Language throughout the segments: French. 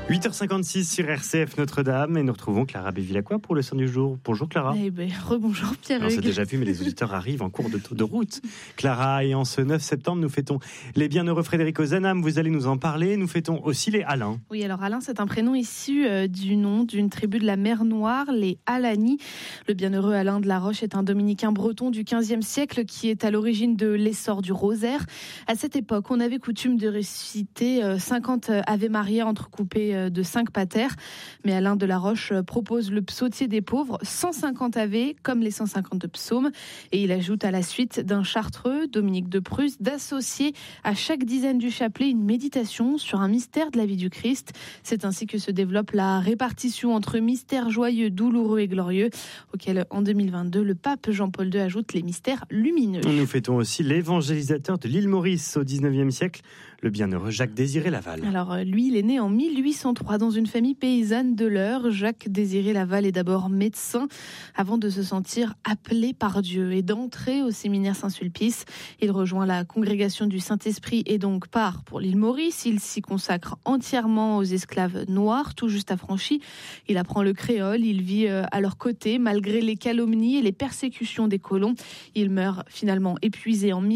8h56 sur RCF Notre-Dame et nous retrouvons Clara Bévilacqua pour le son du jour. Bonjour Clara. Rebonjour Pierre-Hugues. On s'est déjà vu mais les auditeurs arrivent en cours de route. Clara, et en ce 9 septembre nous fêtons les bienheureux Frédéric Ozanam, vous allez nous en parler. Nous fêtons aussi les Alains. Oui, alors Alain, c'est un prénom issu du nom d'une tribu de la mer Noire, les Alani. Le bienheureux Alain de la Roche est un dominicain breton du XVe siècle qui est à l'origine de l'essor du rosaire. À cette époque, on avait coutume de réciter 50 Ave Maria entrecoupés de 5 pater, mais Alain de la Roche propose le psautier des pauvres, 150 Ave comme les 150 psaumes, et il ajoute à la suite d'un chartreux, Dominique de Prusse, d'associer à chaque dizaine du chapelet une méditation sur un mystère de la vie du Christ. C'est ainsi que se développe la répartition entre mystères joyeux, douloureux et glorieux, auquel en 2022 le pape Jean-Paul II ajoute les mystères lumineux. Nous fêtons aussi l'évangélisateur de l'île Maurice au 19e siècle, le bienheureux Jacques-Désiré Laval. Alors lui, il est né en 1803 dans une famille paysanne de l'Eure. Jacques-Désiré Laval est d'abord médecin avant de se sentir appelé par Dieu et d'entrer au séminaire Saint-Sulpice. Il rejoint la congrégation du Saint-Esprit et donc part pour l'île Maurice. Il s'y consacre entièrement aux esclaves noirs, tout juste affranchis. Il apprend le créole, il vit à leur côté malgré les calomnies et les persécutions des colons. Il meurt finalement épuisé en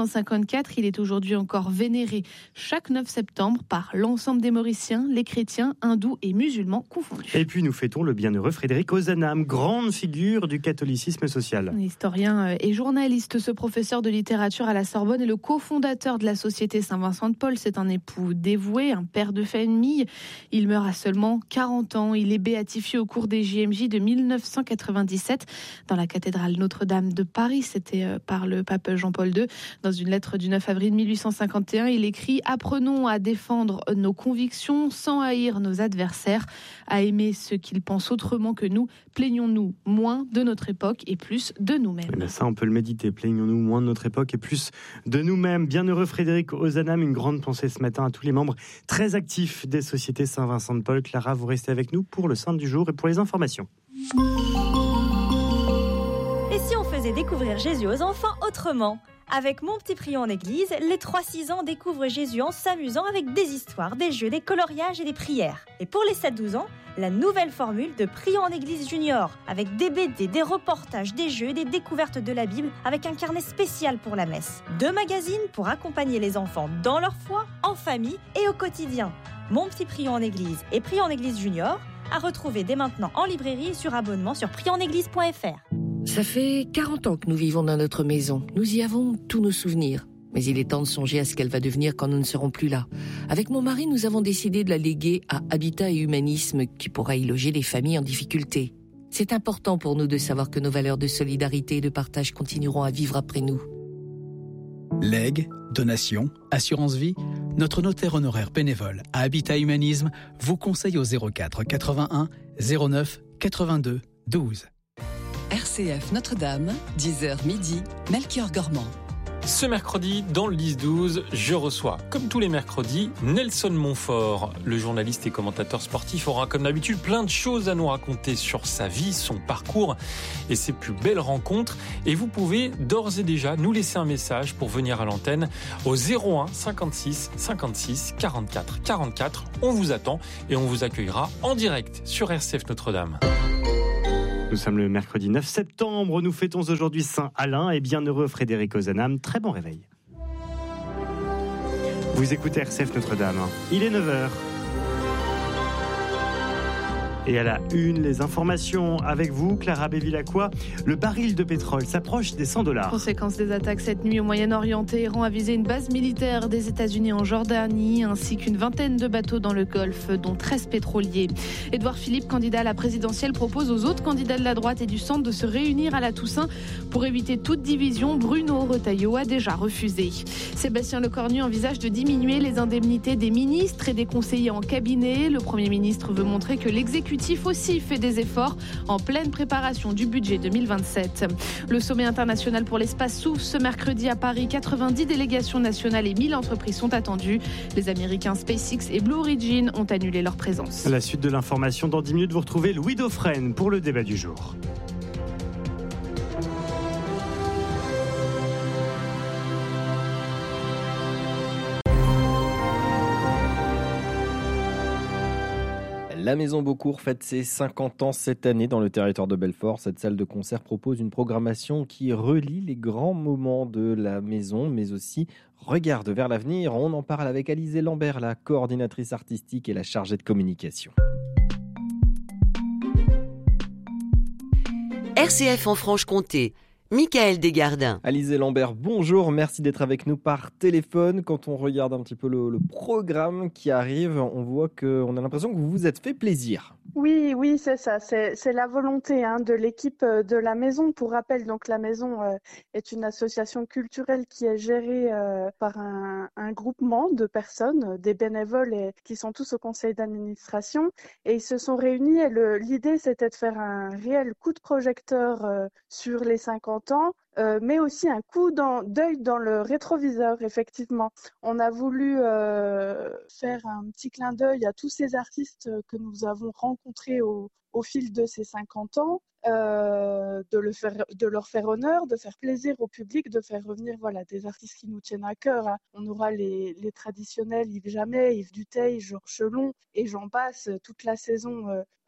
1854. Il est aujourd'hui encore vénéré chaque 9 septembre par l'ensemble des Mauriciens, les chrétiens, hindous et musulmans confondus. Et puis nous fêtons le bienheureux Frédéric Ozanam, grande figure du catholicisme social. Historien et journaliste, ce professeur de littérature à la Sorbonne est le cofondateur de la Société Saint-Vincent de Paul. C'est un époux dévoué, un père de famille. Il meurt à seulement 40 ans. Il est béatifié au cours des JMJ de 1997 dans la cathédrale Notre-Dame de Paris. C'était par le pape Jean-Paul II. Dans une lettre du 9 avril 1851, il écrit « Apprenons à défendre nos convictions sans haïr nos adversaires, à aimer ceux qu'ils pensent autrement que nous. Plaignons-nous moins de notre époque et plus de nous-mêmes. » Ça, on peut le méditer. Plaignons-nous moins de notre époque et plus de nous-mêmes. Bienheureux Frédéric Ozanam, une grande pensée ce matin à tous les membres très actifs des sociétés Saint-Vincent de Paul. Clara, vous restez avec nous pour le Saint du jour et pour les informations. Et si on faisait découvrir Jésus aux enfants autrement ? Avec Mon Petit Prion en Église, les 3-6 ans découvrent Jésus en s'amusant avec des histoires, des jeux, des coloriages et des prières. Et pour les 7-12 ans, la nouvelle formule de Prion en Église Junior, avec des BD, des reportages, des jeux, des découvertes de la Bible, avec un carnet spécial pour la messe. 2 magazines pour accompagner les enfants dans leur foi, en famille et au quotidien. Mon Petit Prion en Église et Prion en Église Junior, à retrouver dès maintenant en librairie et sur abonnement sur prionenéglise.fr. Ça fait 40 ans que nous vivons dans notre maison. Nous y avons tous nos souvenirs. Mais il est temps de songer à ce qu'elle va devenir quand nous ne serons plus là. Avec mon mari, nous avons décidé de la léguer à Habitat et Humanisme, qui pourra y loger les familles en difficulté. C'est important pour nous de savoir que nos valeurs de solidarité et de partage continueront à vivre après nous. Legs, donations, assurance vie, notre notaire honoraire bénévole à Habitat Humanisme vous conseille au 04 81 09 82 12. RCF Notre-Dame, 10h midi, Melchior Gormand. Ce mercredi, dans le 10-12, je reçois, comme tous les mercredis, Nelson Montfort. Le journaliste et commentateur sportif aura, comme d'habitude, plein de choses à nous raconter sur sa vie, son parcours et ses plus belles rencontres. Et vous pouvez d'ores et déjà nous laisser un message pour venir à l'antenne au 01 56 56 44 44. On vous attend et on vous accueillera en direct sur RCF Notre-Dame. Nous sommes le mercredi 9 septembre, nous fêtons aujourd'hui Saint Alain et bienheureux Frédéric Ozanam. Très bon réveil. Vous écoutez RCF Notre-Dame, il est 9h. Et à la une, les informations avec vous, Clara Bévilacqua. Le baril de pétrole s'approche des $100. Conséquence des attaques cette nuit au Moyen-Orient, Téhéran a visé une base militaire des États-Unis en Jordanie, ainsi qu'une vingtaine de bateaux dans le Golfe, dont 13 pétroliers. Édouard Philippe, candidat à la présidentielle, propose aux autres candidats de la droite et du centre de se réunir à la Toussaint pour éviter toute division. Bruno Retailleau a déjà refusé. Sébastien Lecornu envisage de diminuer les indemnités des ministres et des conseillers en cabinet. Le Premier ministre veut montrer que l'exécutif aussi fait des efforts en pleine préparation du budget 2027. Le sommet international pour l'espace s'ouvre ce mercredi à Paris. 90 délégations nationales et 1000 entreprises sont attendues. Les Américains SpaceX et Blue Origin ont annulé leur présence. À la suite de l'information, dans 10 minutes, vous retrouvez Louis Dauphren pour le débat du jour. La Maison Beaucourt fête ses 50 ans cette année dans le territoire de Belfort. Cette salle de concert propose une programmation qui relie les grands moments de la maison, mais aussi regarde vers l'avenir. On en parle avec Alizée Lambert, la coordinatrice artistique et la chargée de communication. RCF en Franche-Comté, Michael Desgardins. Alizée Lambert, bonjour, merci d'être avec nous par téléphone. Quand on regarde un petit peu le programme qui arrive, on voit qu'on a l'impression que vous vous êtes fait plaisir. Oui, c'est ça. C'est la volonté de l'équipe de la maison. Pour rappel, donc la maison est une association culturelle qui est gérée par un groupement de personnes, des bénévoles qui sont tous au conseil d'administration. Et ils se sont réunis et l'idée, c'était de faire un réel coup de projecteur sur les 50 ans. Mais aussi un coup d'œil dans le rétroviseur, effectivement. On a voulu faire un petit clin d'œil à tous ces artistes que nous avons rencontrés au fil de ces 50 ans, de leur faire honneur, de faire plaisir au public, de faire revenir des artistes qui nous tiennent à cœur. On aura les traditionnels Yves Jamais, Yves Duteil, Georges Chelon et j'en passe. Toute la saison,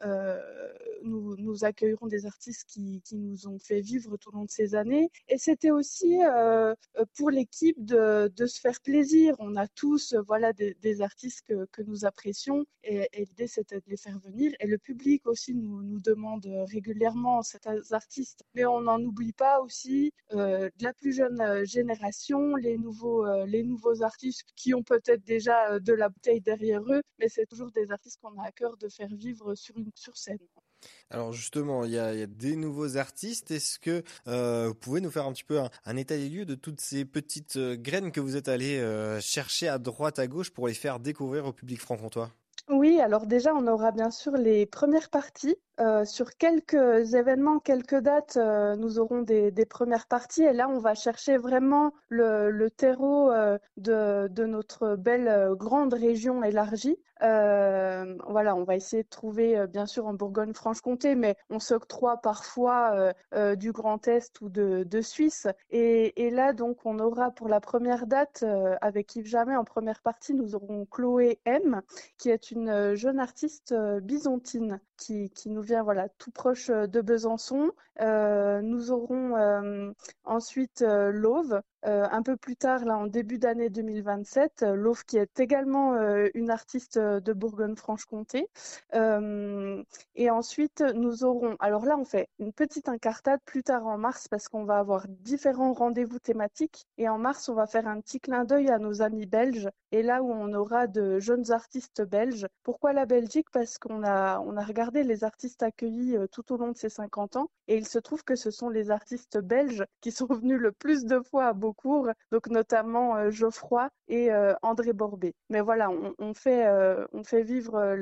nous accueillerons des artistes qui nous ont fait vivre tout au long de ces années. Et c'était aussi pour l'équipe de se faire plaisir. On a tous des artistes que nous apprécions et l'idée c'était de les faire venir. Et le public aussi nous demande régulièrement ces artistes. Mais on n'en oublie pas aussi de la plus jeune génération, les nouveaux artistes qui ont peut-être déjà de la bouteille derrière eux, mais c'est toujours des artistes qu'on a à cœur de faire vivre sur scène. Alors justement, il y a des nouveaux artistes. Est-ce que vous pouvez nous faire un petit peu un état des lieux de toutes ces petites graines que vous êtes allés chercher à droite, à gauche pour les faire découvrir au public franc-comtois ? Oui, alors déjà, on aura bien sûr les premières parties. Sur quelques événements, quelques dates, nous aurons des premières parties. Et là, on va chercher vraiment le terreau de notre belle grande région élargie. On va essayer de trouver, bien sûr, en Bourgogne-Franche-Comté, mais on s'octroie parfois du Grand Est ou de Suisse. Et là, donc, on aura pour la première date, avec Yves Jamais en première partie, nous aurons Chloé M, qui est une jeune artiste byzantine qui nous vient tout proche de Besançon. Nous aurons ensuite Lauve, un peu plus tard, là, en début d'année 2027, Lauve qui est également une artiste de Bourgogne-Franche-Comté. Et ensuite, nous aurons, alors là, on fait une petite incartade plus tard en mars parce qu'on va avoir différents rendez-vous thématiques. Et en mars, on va faire un petit clin d'œil à nos amis belges. Et là où on aura de jeunes artistes belges. Pourquoi la Belgique ? Parce qu'on a regardé les artistes accueillis tout au long de ces 50 ans. Et il se trouve que ce sont les artistes belges qui sont venus le plus de fois à Beaucourt, donc notamment Geoffroy et André Borbet. Mais voilà, on fait vivre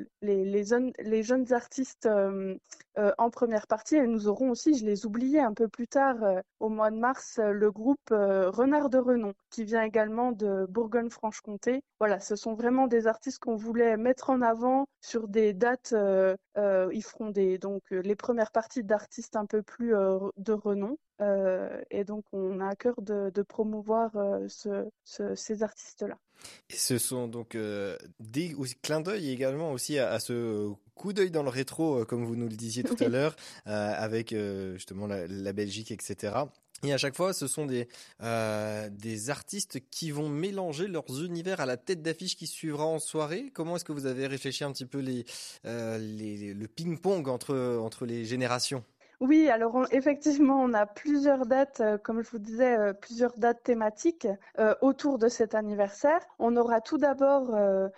les jeunes artistes en première partie. Et nous aurons aussi, je les oubliais un peu plus tard, au mois de mars, le groupe Renard de Renom, qui vient également de Bourgogne-Franche-Comté. Voilà, ce sont vraiment des artistes qu'on voulait mettre en avant sur des dates. Ils feront les premières parties d'artistes un peu plus de renom. Et donc, on a à cœur de promouvoir ces artistes-là. Et ce sont donc des clins d'œil également aussi à ce coup d'œil dans le rétro, comme vous nous le disiez tout à l'heure, avec justement la Belgique, etc. Et à chaque fois, ce sont des artistes qui vont mélanger leurs univers à la tête d'affiche qui suivra en soirée. Comment est-ce que vous avez réfléchi un petit peu le ping-pong entre les générations ? Oui, alors effectivement, on a plusieurs dates, comme je vous disais, plusieurs dates thématiques autour de cet anniversaire. On aura tout d'abord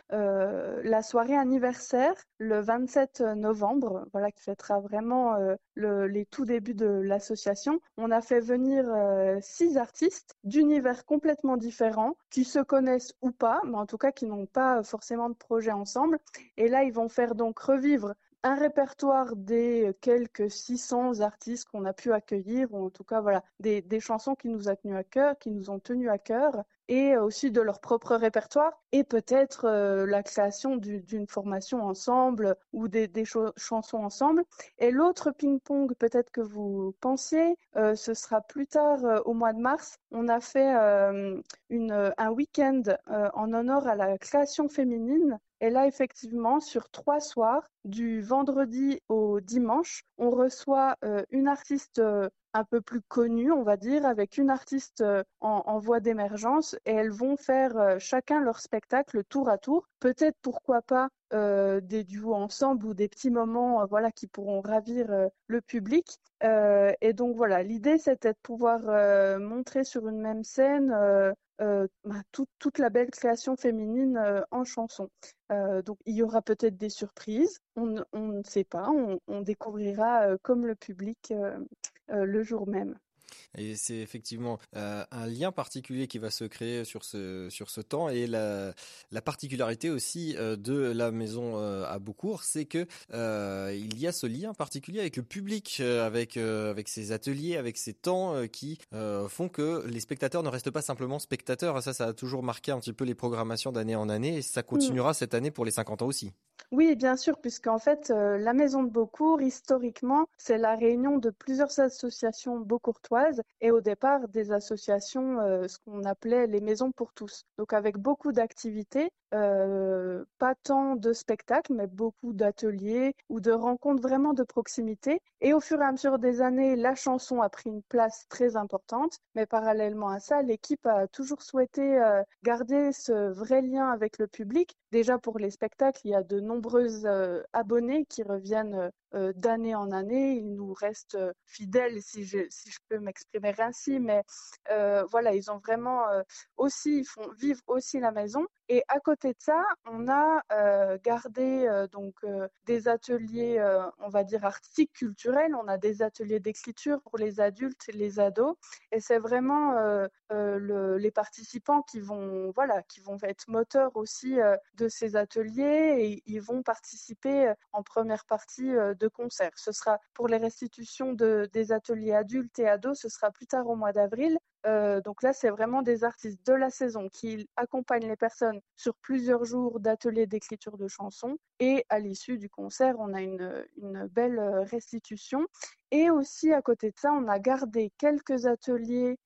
la soirée anniversaire le 27 novembre, qui fêtera vraiment les tout débuts de l'association. On a fait venir 6 artistes d'univers complètement différents, qui se connaissent ou pas, mais en tout cas qui n'ont pas forcément de projet ensemble. Et là, ils vont faire donc revivre un répertoire des quelques 600 artistes qu'on a pu accueillir, ou en tout cas des chansons qui nous ont tenus à cœur, et aussi de leur propre répertoire, et peut-être la création d'une formation ensemble ou des chansons ensemble. Et l'autre ping-pong peut-être que vous pensiez, ce sera plus tard au mois de mars. On a fait un week-end en honneur à la création féminine Et là, effectivement, sur 3 soirs, du vendredi au dimanche, on reçoit une artiste un peu plus connue, on va dire, avec une artiste en voie d'émergence, et elles vont faire chacun leur spectacle tour à tour. Peut-être, pourquoi pas, des duos ensemble ou des petits moments voilà, qui pourront ravir le public. Et donc voilà, l'idée c'était de pouvoir montrer sur une même scène toute la belle création féminine en chanson. Donc il y aura peut-être des surprises, on ne sait pas, on découvrira comme le public le jour même. Et c'est effectivement un lien particulier qui va se créer sur ce temps. Et la particularité aussi de la maison à Beaucourt, c'est que il y a ce lien particulier avec le public, avec ces ateliers, avec ces temps qui font que les spectateurs ne restent pas simplement spectateurs. Ça a toujours marqué un petit peu les programmations d'année en année, et ça continuera cette année pour les 50 ans aussi. Oui, bien sûr, puisqu'en fait, la maison de Beaucourt, historiquement, c'est la réunion de plusieurs associations beaucourtoises et au départ des associations, ce qu'on appelait les maisons pour tous. Donc avec beaucoup d'activités, pas tant de spectacles, mais beaucoup d'ateliers ou de rencontres vraiment de proximité. Et au fur et à mesure des années, la chanson a pris une place très importante, mais parallèlement à ça, l'équipe a toujours souhaité garder ce vrai lien avec le public. Déjà pour les spectacles, il y a de nombreux abonnés qui reviennent d'année en année. Ils nous restent fidèles, si je peux m'exprimer ainsi, mais voilà, ils ont vraiment aussi, ils font vivre aussi la maison. Et à côté de ça, on a gardé des ateliers, on va dire artistiques, culturels. On a des ateliers d'écriture pour les adultes et les ados. Et c'est vraiment les participants qui vont être moteurs aussi de ces ateliers, et ils vont participer en première partie de concert. Ce sera pour les restitutions des ateliers adultes et ados, ce sera plus tard au mois d'avril. Donc là, c'est vraiment des artistes de la saison qui accompagnent les personnes sur plusieurs jours d'ateliers d'écriture de chansons. Et à l'issue du concert, on a une belle restitution. Et aussi, à côté de ça, on a gardé quelques ateliers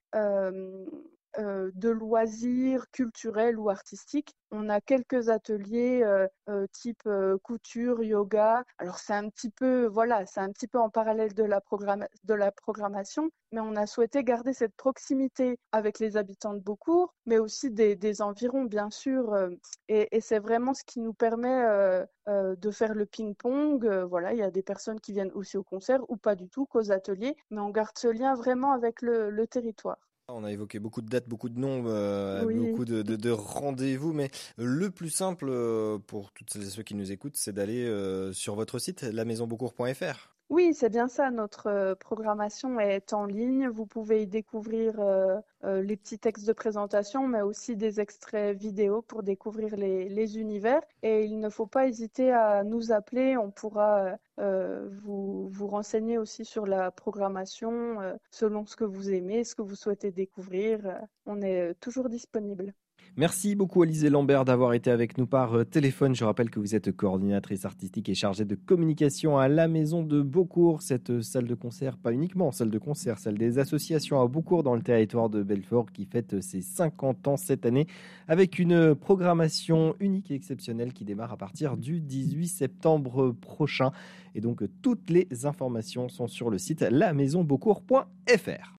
de loisirs culturels ou artistiques. On a quelques ateliers type couture, yoga. Alors c'est un petit peu en parallèle de la programmation, mais on a souhaité garder cette proximité avec les habitants de Beaucourt, mais aussi des environs bien sûr. Et c'est vraiment ce qui nous permet de faire le ping-pong. Il y a des personnes qui viennent aussi au concert ou pas du tout qu'aux ateliers, mais on garde ce lien vraiment avec le territoire. On a évoqué beaucoup de dates, beaucoup de noms, Oui. beaucoup de rendez-vous, mais le plus simple pour toutes celles et ceux qui nous écoutent, c'est d'aller sur votre site, lamaisonbeaucourt.fr. Oui, c'est bien ça. Notre programmation est en ligne. Vous pouvez y découvrir les petits textes de présentation, mais aussi des extraits vidéo pour découvrir les univers. Et il ne faut pas hésiter à nous appeler. On pourra vous renseigner aussi sur la programmation selon ce que vous aimez, ce que vous souhaitez découvrir. On est toujours disponible. Merci beaucoup Alizée Lambert d'avoir été avec nous par téléphone. Je rappelle que vous êtes coordinatrice artistique et chargée de communication à la Maison de Beaucourt, cette salle de concert, pas uniquement salle de concert, celle des associations à Beaucourt dans le territoire de Belfort qui fête ses 50 ans cette année avec une programmation unique et exceptionnelle qui démarre à partir du 18 septembre prochain. Et donc toutes les informations sont sur le site lamaisonbeaucourt.fr.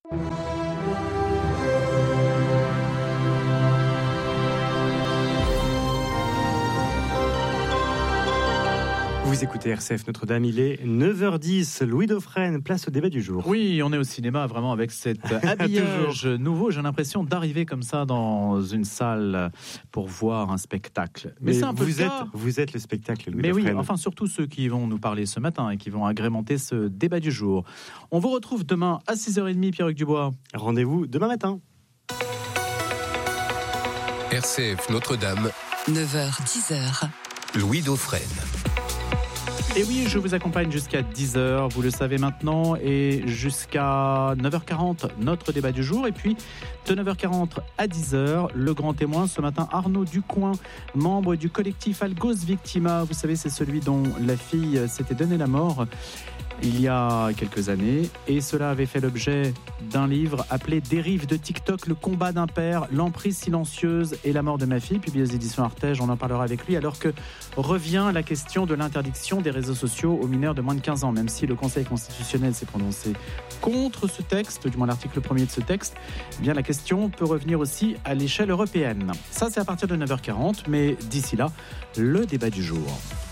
Vous écoutez RCF Notre-Dame, il est 9h10. Louis Dauphren, place au débat du jour. Oui, on est au cinéma vraiment avec cet habillage nouveau. J'ai l'impression d'arriver comme ça dans une salle pour voir un spectacle. Mais c'est un peu vous êtes le spectacle, Louis Dauphren. Mais oui, enfin surtout ceux qui vont nous parler ce matin et qui vont agrémenter ce débat du jour. On vous retrouve demain à 6h30, Pierre-Hugues Dubois. Rendez-vous demain matin. RCF Notre-Dame, 9h-10h. Louis Dauphren. Et oui, je vous accompagne jusqu'à 10h, vous le savez maintenant, et jusqu'à 9h40, notre débat du jour. Et puis, de 9h40 à 10h, le grand témoin, ce matin, Arnaud Ducoing, membre du collectif Algos Victima. Vous savez, c'est celui dont la fille s'était donné la mort. il y a quelques années, et cela avait fait l'objet d'un livre appelé Dérive de TikTok, le combat d'un père, l'emprise silencieuse et la mort de ma fille, publié aux éditions Artege. On en parlera avec lui, alors que revient la question de l'interdiction des réseaux sociaux aux mineurs de moins de 15 ans, même si le Conseil constitutionnel s'est prononcé contre ce texte, du moins l'article 1er de ce texte. Eh bien, la question peut revenir aussi à l'échelle européenne. Ça, c'est à partir de 9h40, mais d'ici là, le débat du jour.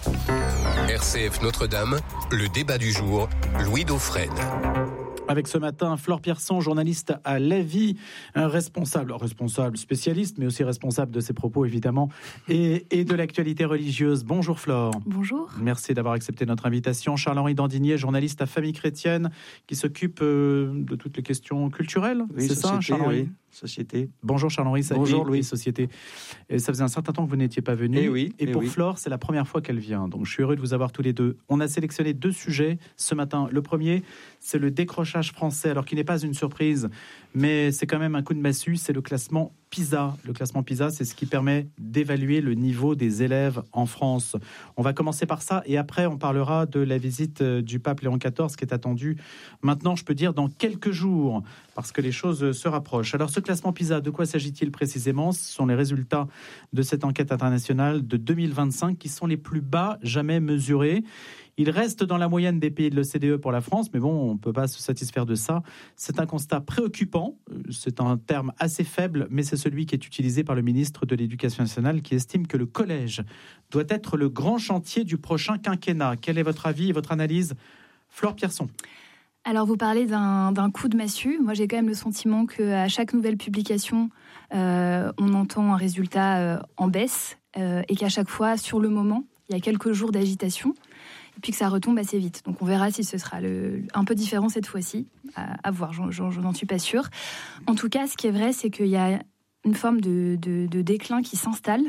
RCF Notre-Dame, le débat du jour, Louis Dauphren. Avec ce matin, Flore Pierson, journaliste à La Vie, responsable, spécialiste, mais aussi responsable de ses propos, évidemment, et de l'actualité religieuse. Bonjour Flore. Bonjour. Merci d'avoir accepté notre invitation. Charles-Henri Dandinier, journaliste à Famille Chrétienne, qui s'occupe de toutes les questions culturelles. Oui, c'est ça, Charles-Henri. Oui. Société. Bonjour Charles-Henri. Bonjour Louis. Société. Et ça faisait un certain temps que vous n'étiez pas venu. Et pour Flore, c'est la première fois qu'elle vient. Donc je suis heureux de vous avoir tous les deux. On a sélectionné 2 sujets ce matin. Le premier, c'est le décrochage français, alors qui n'est pas une surprise, mais c'est quand même un coup de massue. C'est le classement PISA. Le classement PISA, c'est ce qui permet d'évaluer le niveau des élèves en France. On va commencer par ça et après on parlera de la visite du pape Léon XIV qui est attendue maintenant, je peux dire, dans quelques jours, parce que les choses se rapprochent. Alors ce classement PISA, de quoi s'agit-il précisément ? Ce sont les résultats de cette enquête internationale de 2025 qui sont les plus bas jamais mesurés. Il reste dans la moyenne des pays de l'OCDE pour la France, mais bon, on ne peut pas se satisfaire de ça. C'est un constat préoccupant, c'est un terme assez faible, mais c'est celui qui est utilisé par le ministre de l'Éducation nationale qui estime que le collège doit être le grand chantier du prochain quinquennat. Quel est votre avis et votre analyse, Flore Pierson ? Alors, vous parlez d'un coup de massue. Moi, j'ai quand même le sentiment qu'à chaque nouvelle publication, on entend un résultat en baisse et qu'à chaque fois, sur le moment, il y a quelques jours d'agitation et puis que ça retombe assez vite. Donc, on verra si ce sera un peu différent cette fois-ci. À voir, je n'en suis pas sûre. En tout cas, ce qui est vrai, c'est qu'il y a une forme de déclin qui s'installe.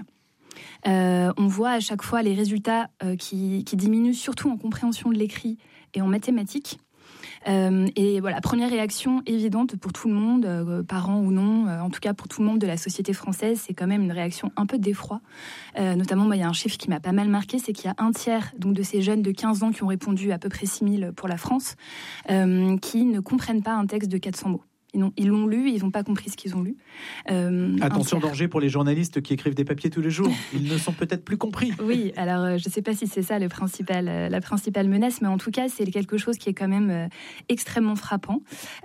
On voit à chaque fois les résultats qui diminuent, surtout en compréhension de l'écrit et en mathématiques. Et voilà, première réaction évidente pour tout le monde, parents ou non, en tout cas pour tout le monde de la société française, c'est quand même une réaction un peu d'effroi. Notamment, moi, il y a un chiffre qui m'a pas mal marqué, c'est qu'il y a un tiers donc, de ces jeunes de 15 ans qui ont répondu, à peu près 6 000 pour la France, qui ne comprennent pas un texte de 400 mots. Ils l'ont lu, ils n'ont pas compris ce qu'ils ont lu. Attention, danger pour les journalistes qui écrivent des papiers tous les jours. Ils ne sont peut-être plus compris. Oui, alors je ne sais pas si c'est ça la principale menace, mais en tout cas, c'est quelque chose qui est quand même extrêmement frappant.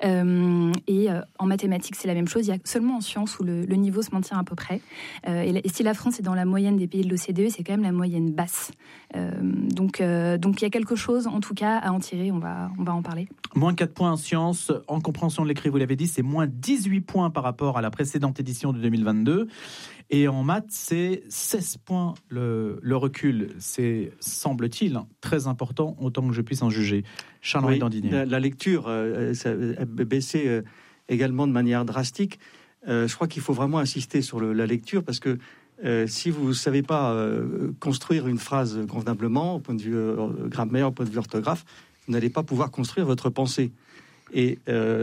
Et en mathématiques, c'est la même chose. Il y a seulement en sciences où le niveau se maintient à peu près. Et si la France est dans la moyenne des pays de l'OCDE, c'est quand même la moyenne basse. Donc il y a quelque chose, en tout cas, à en tirer. On va en parler. Moins 4 points en sciences, en compréhension de l'écrit, vous l'avez dit, c'est moins 18 points par rapport à la précédente édition de 2022. Et en maths, c'est 16 points le recul. C'est, semble-t-il, très important, autant que je puisse en juger. Charles-Henri Dandinier. La lecture a baissé également de manière drastique. Je crois qu'il faut vraiment insister sur la lecture parce que si vous ne savez pas construire une phrase convenablement, au point de vue grammaire, au point de vue orthographe, vous n'allez pas pouvoir construire votre pensée. Et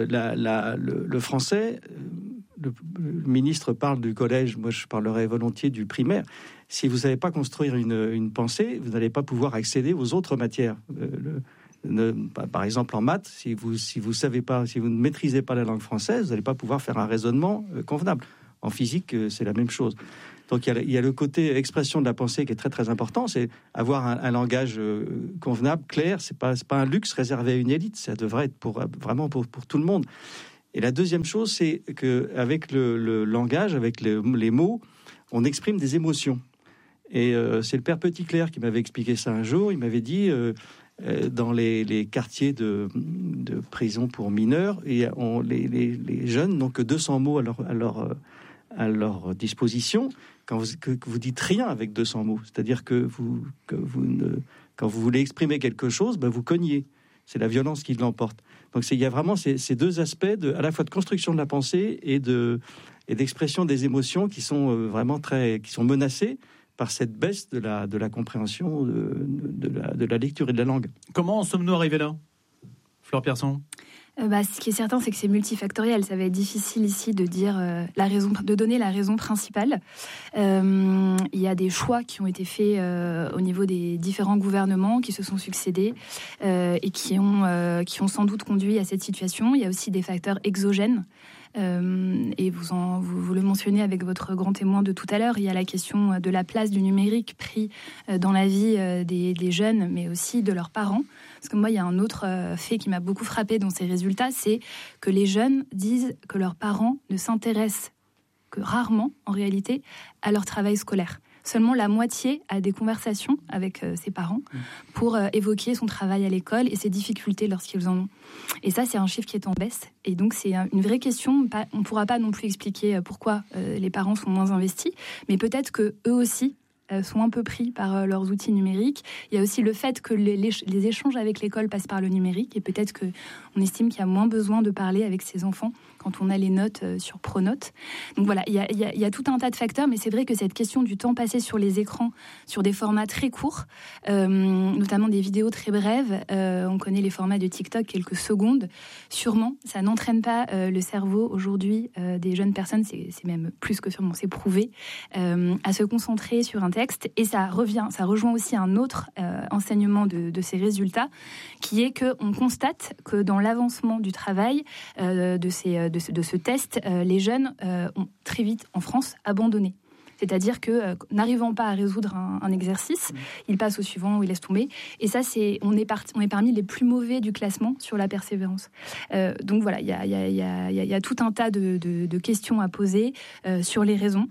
le français, le ministre parle du collège, moi je parlerai volontiers du primaire. Si vous ne savez pas construire une pensée, vous n'allez pas pouvoir accéder aux autres matières. Par exemple en maths, si vous ne maîtrisez pas la langue française, vous n'allez pas pouvoir faire un raisonnement convenable. En physique, c'est la même chose. Donc il y a le côté expression de la pensée qui est très très important, c'est avoir un langage convenable, clair. C'est pas un luxe réservé à une élite, ça devrait être vraiment pour tout le monde. Et la deuxième chose, c'est qu'avec le langage, avec les mots, on exprime des émotions. Et c'est le père Petitclerc qui m'avait expliqué ça un jour. Il m'avait dit dans les quartiers de prison pour mineurs, les jeunes n'ont que 200 mots à leur disposition. Quand vous dites rien avec 200 mots, c'est-à-dire que quand vous voulez exprimer quelque chose, vous cognez. C'est la violence qui l'emporte. Donc il y a vraiment ces deux aspects à la fois de construction de la pensée et d'expression des émotions qui sont vraiment qui sont menacées par cette baisse de la compréhension de la lecture et de la langue. Comment en sommes-nous arrivés là, Flore Pierson ? Ce qui est certain, c'est que c'est multifactoriel. Ça va être difficile ici de dire de donner la raison principale. Il y a des choix qui ont été faits au niveau des différents gouvernements qui se sont succédés et qui ont sans doute conduit à cette situation. Il y a aussi des facteurs exogènes. Et vous le mentionnez avec votre grand témoin de tout à l'heure, il y a la question de la place du numérique pris dans la vie des jeunes, mais aussi de leurs parents. Parce que moi, il y a un autre fait qui m'a beaucoup frappé dans ces résultats, c'est que les jeunes disent que leurs parents ne s'intéressent que rarement, en réalité, à leur travail scolaire. Seulement la moitié a des conversations avec ses parents pour évoquer son travail à l'école et ses difficultés lorsqu'ils en ont. Et ça, c'est un chiffre qui est en baisse. Et donc, c'est une vraie question. On ne pourra pas non plus expliquer pourquoi les parents sont moins investis, mais peut-être qu'eux aussi sont un peu pris par leurs outils numériques. Il y a aussi le fait que les échanges avec l'école passent par le numérique et peut-être qu'on estime qu'il y a moins besoin de parler avec ses enfants quand on a les notes sur Pronote. Donc voilà, il y a tout un tas de facteurs, mais c'est vrai que cette question du temps passé sur les écrans, sur des formats très courts, notamment des vidéos très brèves, on connaît les formats de TikTok, quelques secondes, sûrement, ça n'entraîne pas le cerveau aujourd'hui des jeunes personnes, c'est même plus que sûrement, c'est prouvé, à se concentrer sur un texte. Et ça rejoint aussi un autre enseignement de ces résultats, qui est qu'on constate que dans l'avancement du travail de ce test, les jeunes ont très vite en France abandonné. C'est-à-dire que n'arrivant pas à résoudre un exercice, ils passent au suivant ou ils laissent tomber. Et ça, on est parmi les plus mauvais du classement sur la persévérance. Donc voilà, il y a tout un tas de questions à poser sur les raisons.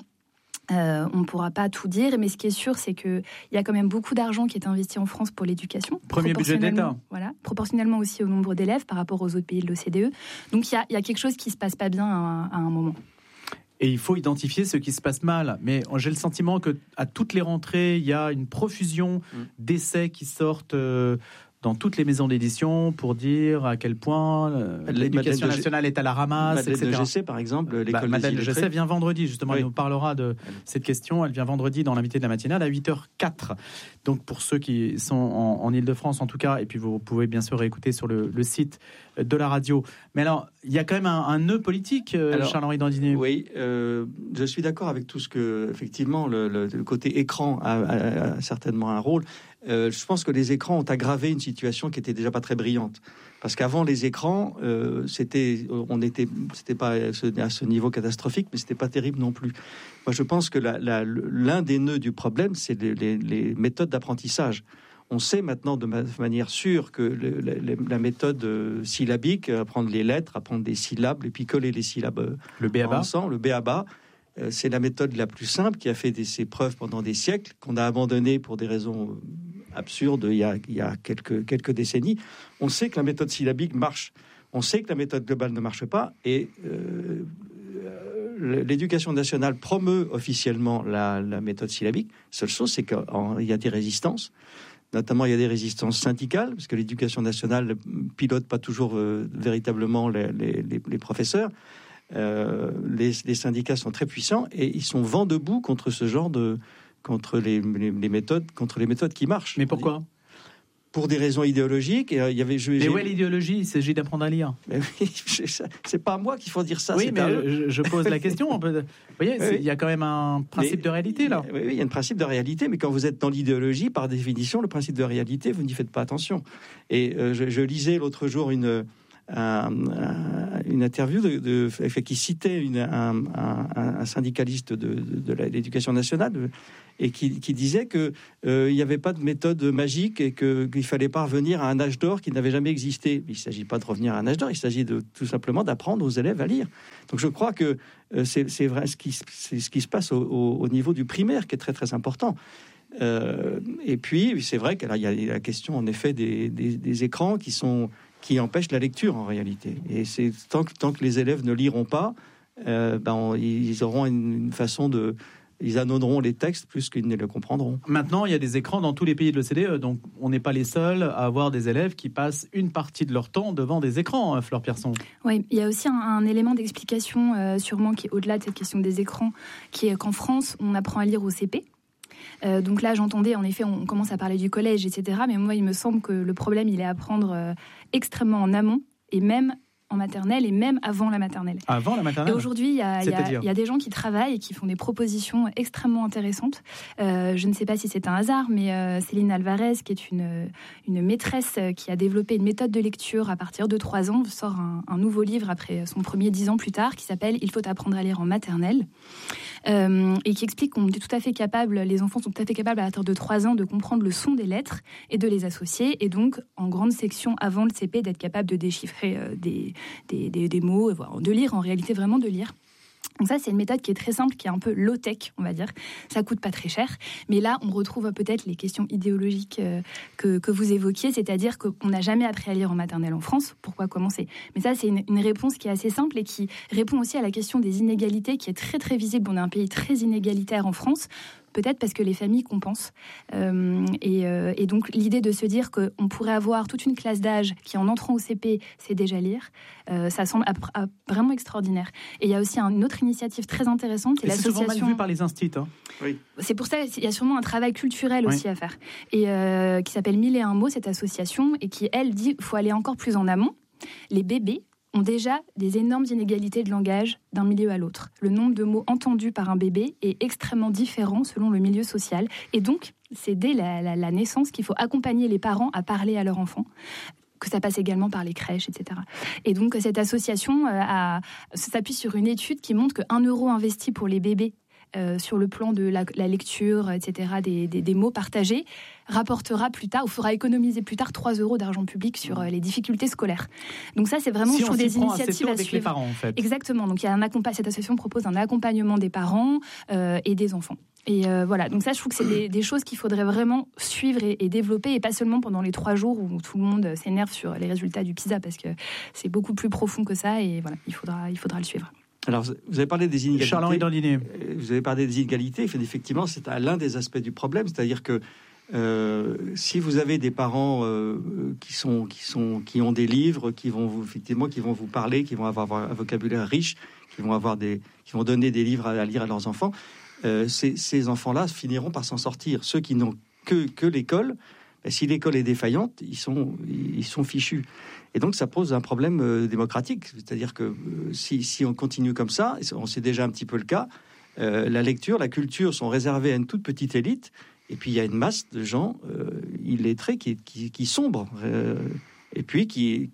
On ne pourra pas tout dire, mais ce qui est sûr, c'est qu'il y a quand même beaucoup d'argent qui est investi en France pour l'éducation. Premier budget d'État. Voilà, proportionnellement aussi au nombre d'élèves par rapport aux autres pays de l'OCDE. Donc il y a quelque chose qui ne se passe pas bien à un moment. Et il faut identifier ce qui se passe mal. Mais j'ai le sentiment qu'à toutes les rentrées, il y a une profusion d'essais qui sortent dans toutes les maisons d'édition pour dire à quel point l'éducation nationale est à la ramasse, etc. Madeleine de Gessé, par exemple, l'école Madeleine de des Gessé vient vendredi, justement. Oui. Elle nous parlera de cette question. Elle vient vendredi dans l'invité de la matinale à 8h04. Donc, pour ceux qui sont en Ile-de-France, en tout cas, et puis vous pouvez bien sûr réécouter sur le site de la radio. Mais alors, il y a quand même un nœud politique, Charles-Henri Dandinier. Oui, je suis d'accord avec tout ce que, effectivement, le côté écran a certainement un rôle. Je pense que les écrans ont aggravé une situation qui était déjà pas très brillante. Parce qu'avant les écrans, c'était pas à ce niveau catastrophique, mais c'était pas terrible non plus. Moi, je pense que l'un des nœuds du problème, c'est les méthodes d'apprentissage. On sait maintenant de manière sûre que la méthode syllabique, apprendre les lettres, apprendre des syllabes, et puis coller les syllabes ensemble, le b.a.-ba, c'est la méthode la plus simple qui a fait ses preuves pendant des siècles, qu'on a abandonnée pour des raisons absurdes il y a quelques décennies. On sait que la méthode syllabique marche. On sait que la méthode globale ne marche pas. Et l'éducation nationale promeut officiellement la méthode syllabique. Seule chose, c'est qu'il y a des résistances. Notamment, il y a des résistances syndicales, parce que l'éducation nationale ne pilote pas toujours véritablement les professeurs. Les syndicats sont très puissants et ils sont vent debout contre ce genre contre les méthodes qui marchent. Mais pourquoi ? Pour des raisons idéologiques. Mais où est l'idéologie ? Il s'agit d'apprendre à lire. C'est pas à moi qu'il faut dire ça. Oui, mais je pose la question. Vous voyez, il y a quand même un principe de réalité, là. Oui, il y a un principe de réalité, mais quand vous êtes dans l'idéologie, par définition, le principe de réalité, vous n'y faites pas attention. Et je lisais l'autre jour une interview qui citait un syndicaliste de l'éducation nationale et qui disait qu'il n'y avait pas de méthode magique et qu'il fallait pas revenir à un âge d'or qui n'avait jamais existé. Il ne s'agit pas de revenir à un âge d'or, il s'agit tout simplement d'apprendre aux élèves à lire. Donc je crois que c'est vrai ce qui se passe au niveau du primaire qui est très très important. Et puis c'est vrai qu'il y a la question en effet des écrans qui empêchent la lecture en réalité. Et c'est tant que les élèves ne liront pas, ils auront une façon ils annonceront les textes plus qu'ils ne le comprendront. Maintenant, il y a des écrans dans tous les pays de l'OCDE, donc on n'est pas les seuls à avoir des élèves qui passent une partie de leur temps devant des écrans, Fleur Pierson. Oui, il y a aussi un élément d'explication, sûrement, qui est au-delà de cette question des écrans, qui est qu'en France, on apprend à lire au CP. Donc là, j'entendais, en effet, on commence à parler du collège, etc. Mais moi, il me semble que le problème, il est à prendre extrêmement en amont, et même en maternelle et même avant la maternelle. Avant la maternelle ? Et aujourd'hui, il y a des gens qui travaillent et qui font des propositions extrêmement intéressantes. Je ne sais pas si c'est un hasard, mais Céline Alvarez, qui est une maîtresse qui a développé une méthode de lecture à partir de 3 ans, sort un nouveau livre après son premier 10 ans plus tard, qui s'appelle « Il faut apprendre à lire en maternelle ». Et qui explique qu'on est tout à fait capable, les enfants sont tout à fait capables à partir de 3 ans de comprendre le son des lettres et de les associer, et donc en grande section avant le CP d'être capable de déchiffrer des mots, de lire, en réalité vraiment de lire. Donc ça, c'est une méthode qui est très simple, qui est un peu low-tech, on va dire. Ça coûte pas très cher. Mais là, on retrouve peut-être les questions idéologiques que vous évoquiez, c'est-à-dire qu'on n'a jamais appris à lire en maternelle en France. Pourquoi commencer ? Mais ça, c'est une réponse qui est assez simple et qui répond aussi à la question des inégalités, qui est très, très visible. On est un pays très inégalitaire en France. Peut-être parce que les familles compensent. Et donc, l'idée de se dire qu'on pourrait avoir toute une classe d'âge qui, en entrant au CP, sait déjà lire, ça semble vraiment extraordinaire. Et il y a aussi une autre initiative très intéressante, qui est l'association... C'est souvent mal vu par les instituts. Hein. Oui. C'est pour ça qu'il y a sûrement un travail culturel aussi à faire. Et qui s'appelle 1001 mots, cette association, et qui, elle, dit qu'il faut aller encore plus en amont. Les bébés ont déjà des énormes inégalités de langage d'un milieu à l'autre. Le nombre de mots entendus par un bébé est extrêmement différent selon le milieu social. Et donc, c'est dès la naissance qu'il faut accompagner les parents à parler à leur enfant, que ça passe également par les crèches, etc. Et donc, cette association s'appuie sur une étude qui montre que 1 euro investi pour les bébés sur le plan de la lecture, etc., des mots partagés, rapportera plus tard, ou fera économiser plus tard 3 euros d'argent public sur les difficultés scolaires. Donc ça, c'est vraiment si des initiatives à avec suivre. Les parents, en fait. Exactement. Donc cette association propose un accompagnement des parents et des enfants. Et voilà, donc ça, je trouve que c'est des choses qu'il faudrait vraiment suivre et développer, et pas seulement pendant les 3 jours où tout le monde s'énerve sur les résultats du PISA, parce que c'est beaucoup plus profond que ça, et voilà, il faudra le suivre. Alors, vous avez parlé des inégalités. Charles-Henri Dandinier. Vous avez parlé des inégalités. Effectivement, c'est l'un des aspects du problème. C'est-à-dire que si vous avez des parents qui ont des livres, qui vont vous parler, qui vont avoir un vocabulaire riche, qui vont donner des livres à lire à leurs enfants, ces enfants-là finiront par s'en sortir. Ceux qui n'ont que l'école, si l'école est défaillante, ils sont fichus. Et donc, ça pose un problème démocratique. C'est-à-dire que si on continue comme ça, on sait déjà un petit peu le cas, la lecture, la culture sont réservées à une toute petite élite, et puis il y a une masse de gens illettrés qui sombrent, et puis qui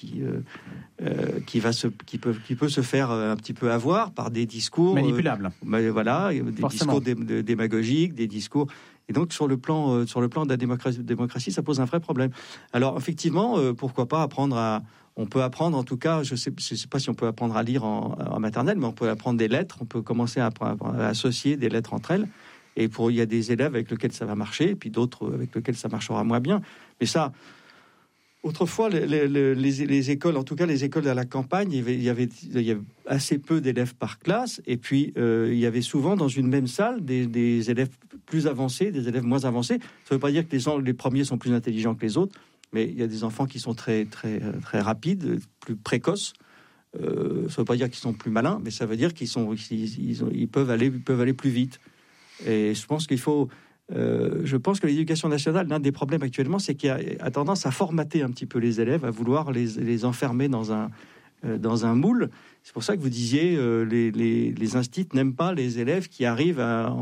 peut se faire un petit peu avoir par des discours... manipulables. Discours démagogiques, des discours... Et donc, sur le plan de la démocratie, ça pose un vrai problème. Alors, effectivement, pourquoi pas on peut apprendre, en tout cas, je sais pas si on peut apprendre à lire en maternelle, mais on peut apprendre des lettres, on peut commencer à associer des lettres entre elles. Et il y a des élèves avec lesquels ça va marcher, et puis d'autres avec lesquels ça marchera moins bien. Mais ça... Autrefois, les écoles, en tout cas les écoles à la campagne, il y avait assez peu d'élèves par classe, et puis il y avait souvent dans une même salle des élèves plus avancés, des élèves moins avancés. Ça ne veut pas dire que les premiers sont plus intelligents que les autres, mais il y a des enfants qui sont très, très, très rapides, plus précoces. Ça ne veut pas dire qu'ils sont plus malins, mais ça veut dire qu'ils peuvent aller plus vite. Et je pense qu'il faut... je pense que l'éducation nationale, l'un des problèmes actuellement, c'est qu'il a tendance à formater un petit peu les élèves, à vouloir les enfermer dans un moule. C'est pour ça que vous disiez les instituts n'aiment pas les élèves qui arrivent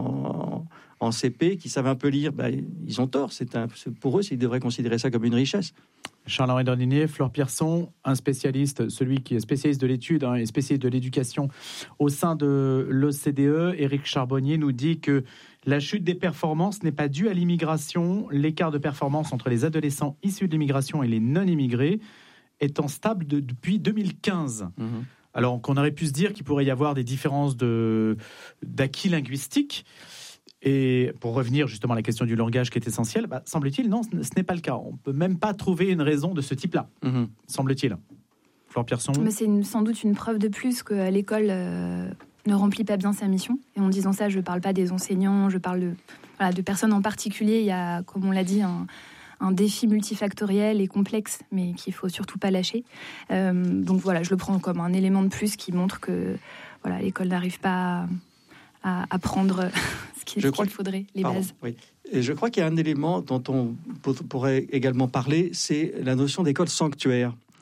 en CP, qui savent un peu lire. Ils ont tort. Pour eux, ils devraient considérer ça comme une richesse. Charles-Henri Dandinier, Flore Pierson, un spécialiste, celui qui est spécialiste de l'étude et spécialiste de l'éducation au sein de l'OCDE. Éric Charbonnier nous dit que la chute des performances n'est pas due à l'immigration. L'écart de performance entre les adolescents issus de l'immigration et les non-immigrés étant stable depuis 2015. Mmh. Alors qu'on aurait pu se dire qu'il pourrait y avoir des différences d'acquis linguistiques. Et pour revenir justement à la question du langage qui est essentielle, semble-t-il, non, ce n'est pas le cas. On ne peut même pas trouver une raison de ce type-là, semble-t-il. Flore Pierson. Mais c'est sans doute une preuve de plus que l'école ne remplit pas bien sa mission. Et en disant ça, je ne parle pas des enseignants, je parle de personnes en particulier. Il y a, comme on l'a dit, un défi multifactoriel et complexe, mais qu'il ne faut surtout pas lâcher. Donc voilà, je le prends comme un élément de plus qui montre que l'école n'arrive pas à apprendre ce qu'il faudrait, les bases. Oui. Et je crois qu'il y a un élément dont on pourrait également parler, c'est la notion d'école sanctuaire.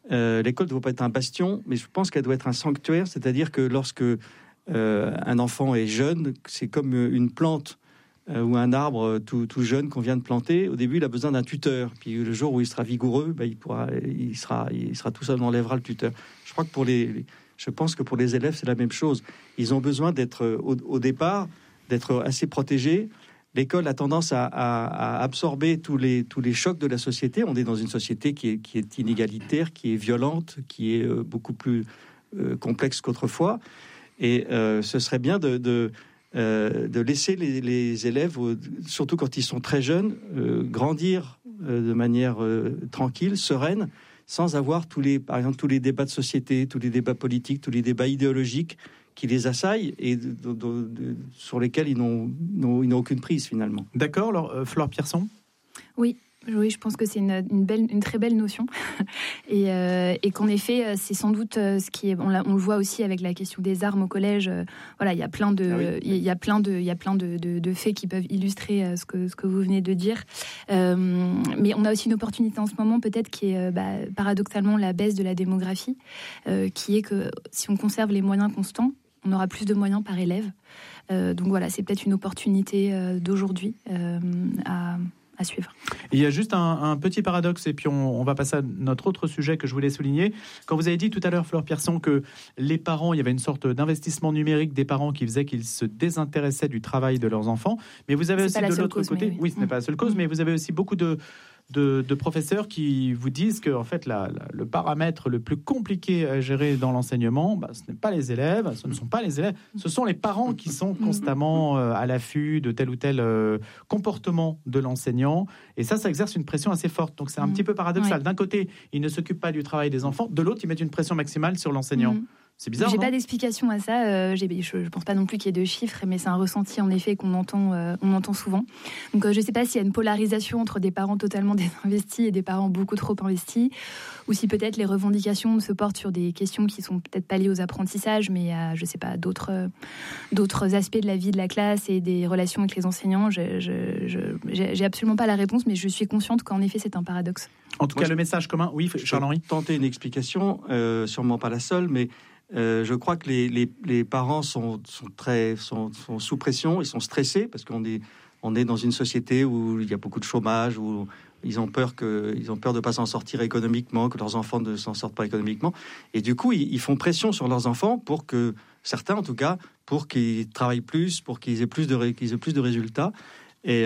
l'école ne doit pas être un bastion, mais je pense qu'elle doit être un sanctuaire, c'est-à-dire que lorsque un enfant est jeune, c'est comme une plante ou un arbre tout jeune qu'on vient de planter. Au début, il a besoin d'un tuteur. Puis le jour où il sera vigoureux, il sera tout seul, on enlèvera le tuteur. Je crois que je pense que pour les élèves, c'est la même chose. Ils ont besoin d'être, au départ, d'être assez protégés. L'école a tendance à absorber tous les chocs de la société. On est dans une société qui est inégalitaire, qui est violente, qui est beaucoup plus complexe qu'autrefois. Et ce serait bien de laisser les élèves, surtout quand ils sont très jeunes, grandir de manière tranquille, sereine, sans avoir par exemple tous les débats de société, tous les débats politiques, tous les débats idéologiques qui les assaillent et sur lesquels ils n'ont aucune prise finalement. D'accord, alors Flore Pierson ? Oui, je pense que c'est une très belle notion et qu'en effet, c'est sans doute ce qui est. On le voit aussi avec la question des armes au collège. Voilà, il y a plein de faits qui peuvent illustrer ce que vous venez de dire. Mais on a aussi une opportunité en ce moment, peut-être, qui est paradoxalement la baisse de la démographie, qui est que si on conserve les moyens constants, on aura plus de moyens par élève. Donc voilà, c'est peut-être une opportunité d'aujourd'hui à suivre. Il y a juste un petit paradoxe, et puis on va passer à notre autre sujet que je voulais souligner. Quand vous avez dit tout à l'heure, Flore Pierson, que les parents, il y avait une sorte d'investissement numérique des parents qui faisait qu'ils se désintéressaient du travail de leurs enfants, mais vous avez aussi de l'autre côté, oui, ce n'est pas la seule cause, mais vous avez aussi beaucoup de professeurs qui vous disent que en fait, le paramètre le plus compliqué à gérer dans l'enseignement, ce n'est pas les élèves, ce ne sont pas les élèves, ce sont les parents qui sont constamment à l'affût de tel ou tel comportement de l'enseignant. Et ça exerce une pression assez forte. Donc c'est un petit peu paradoxal. Ouais. D'un côté, ils ne s'occupent pas du travail des enfants. De l'autre, ils mettent une pression maximale sur l'enseignant. C'est bizarre, J'ai pas d'explication à ça. Je pense pas non plus qu'il y ait de chiffres, mais c'est un ressenti en effet qu'on entend souvent. Donc je sais pas s'il y a une polarisation entre des parents totalement désinvestis et des parents beaucoup trop investis, ou si peut-être les revendications se portent sur des questions qui sont peut-être pas liées aux apprentissages, mais à d'autres aspects de la vie de la classe et des relations avec les enseignants. J'ai absolument pas la réponse, mais je suis consciente qu'en effet c'est un paradoxe. En tout cas, le message commun, oui, Charles-Henri. Tenter une explication, sûrement pas la seule, mais je crois que les parents sont sous pression, ils sont stressés parce qu'on est dans une société où il y a beaucoup de chômage, où ils ont peur de pas s'en sortir économiquement, que leurs enfants ne s'en sortent pas économiquement, et du coup ils font pression sur leurs enfants pour que certains, en tout cas, pour qu'ils travaillent plus, pour qu'ils aient plus de résultats. Et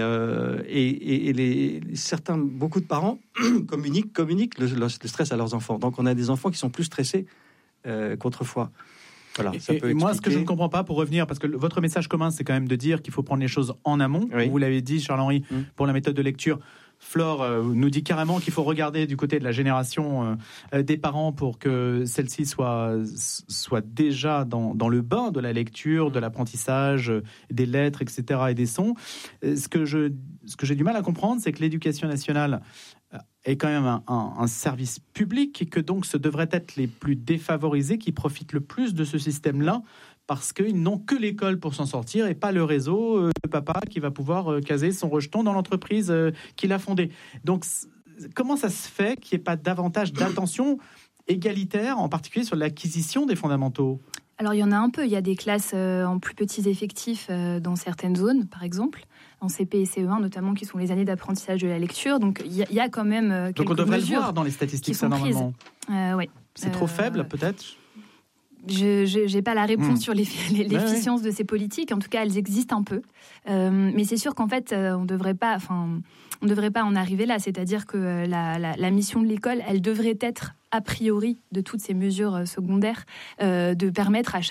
beaucoup de parents communiquent le stress à leurs enfants. Donc on a des enfants qui sont plus stressés qu'autrefois. Voilà, et moi, ce que je ne comprends pas, pour revenir, parce que votre message commun, c'est quand même de dire qu'il faut prendre les choses en amont. Oui. Vous l'avez dit, Charles-Henri, pour la méthode de lecture. Flore nous dit carrément qu'il faut regarder du côté de la génération des parents pour que celle-ci soit déjà dans le bain de la lecture, de l'apprentissage, des lettres, etc. et des sons. Ce que j'ai du mal à comprendre, c'est que l'éducation nationale est quand même un service public et que donc ce devraient être les plus défavorisés qui profitent le plus de ce système-là, parce qu'ils n'ont que l'école pour s'en sortir et pas le réseau de papa qui va pouvoir caser son rejeton dans l'entreprise qu'il a fondée. Donc, comment ça se fait qu'il n'y ait pas davantage d'attention égalitaire, en particulier sur l'acquisition des fondamentaux ? Alors, il y en a un peu. Il y a des classes en plus petits effectifs dans certaines zones, par exemple, en CP et CE1 notamment, qui sont les années d'apprentissage de la lecture. Donc, il y a quand même quelques mesures. Donc, on devrait le voir dans les statistiques, ça, normalement. Oui. C'est trop faible, peut-être ? Je n'ai pas la réponse sur l'efficience de ces politiques. En tout cas, elles existent un peu. Mais c'est sûr qu'en fait, on ne devrait pas en arriver là. C'est-à-dire que la mission de l'école, elle devrait être, a priori, de toutes ces mesures secondaires, de permettre